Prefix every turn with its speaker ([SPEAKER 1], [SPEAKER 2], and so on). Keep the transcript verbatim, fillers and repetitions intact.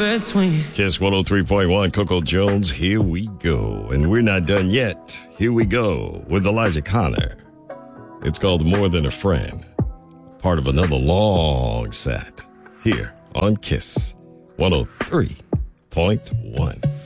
[SPEAKER 1] between.
[SPEAKER 2] Kiss one oh three point one, Coco Jones, here we go. And we're not done yet. Here we go with Elijah Connor. It's called More Than a Friend, part of another long set here on Kiss one oh three point one.